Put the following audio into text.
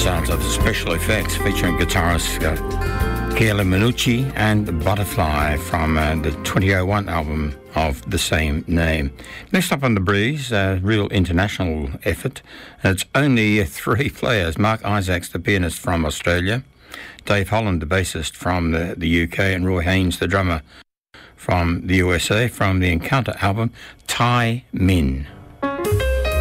sounds of Special Effects featuring guitarist Chieli Minucci and Butterfly from the 2001 album of the same name. Next up on The Breeze, a real international effort. It's only 3 players. Mark Isaacs, the pianist from Australia, Dave Holland, the bassist from the UK, and Roy Haynes, the drummer from the USA, from the Encounter album, Tai Min.